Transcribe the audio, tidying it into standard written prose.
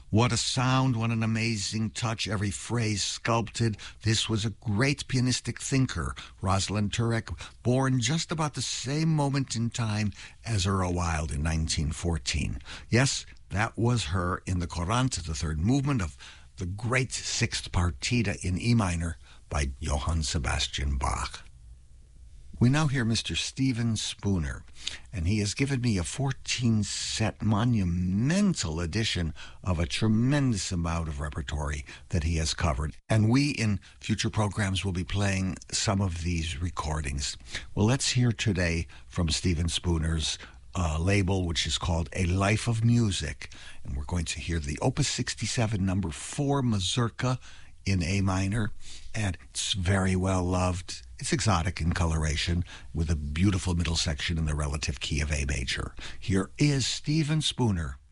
What a sound, what an amazing touch, every phrase sculpted. This was a great pianistic thinker, Rosalind Turek, born just about the same moment in time as Earl Wild in 1914. Yes, that was her in the Courante, the third movement of the great Sixth Partita in E minor by Johann Sebastian Bach. We now hear Mr. Stephen Spooner, and he has given me a 14-set monumental edition of a tremendous amount of repertory that he has covered. And we, in future programs, will be playing some of these recordings. Well, let's hear today from Stephen Spooner's label, which is called A Life of Music. And we're going to hear the Opus 67 number 4 Mazurka in A minor, and it's very well loved. It's exotic in coloration with a beautiful middle section in the relative key of A major. Here is Stephen Spooner.